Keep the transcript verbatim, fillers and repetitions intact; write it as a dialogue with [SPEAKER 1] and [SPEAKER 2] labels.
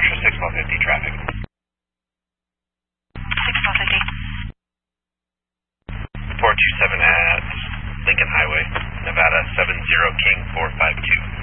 [SPEAKER 1] watch for six one fifty traffic.
[SPEAKER 2] six one fifty.
[SPEAKER 1] four two seven at Lincoln Highway, Nevada, seven zero King four five two.